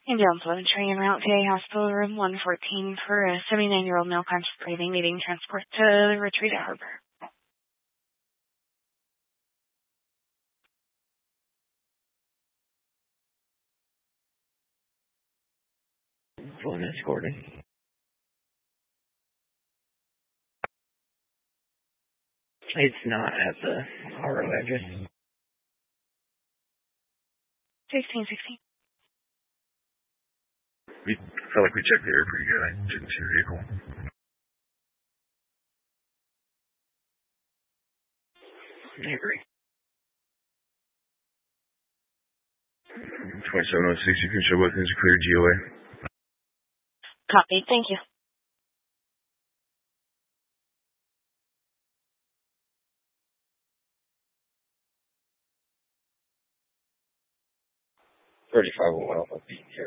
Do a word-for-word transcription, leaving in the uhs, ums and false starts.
Ambulance eleven train en route to hospital room one fourteen for a seventy-nine-year-old male conscious breathing needing transport to Retreat Harbor. One escorting. It's not at the R O address. sixteen sixteen. We felt like we checked the air pretty good. I didn't see a vehicle. I agree. twenty-seven oh six, you can show both things are clear G O A. Copy. Thank you. thirty-five oh one Alpha,